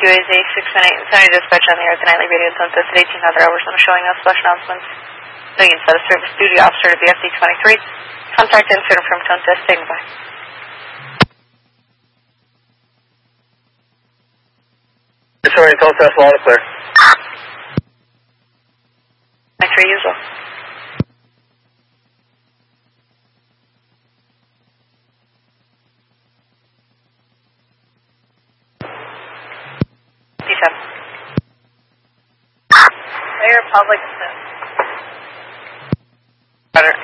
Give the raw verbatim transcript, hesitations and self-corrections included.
Q A Z six one eight, Center Dispatch on the air at the nightly radio zone at eighteen hundred hours. I'm showing us flash announcements. Million set of service duty officer to B F D twenty-three. Contact insert from tone test, standing by. Sorry, tone test, loud and clear. twenty-three usual. fifty-seven. Clear public assist. Roger.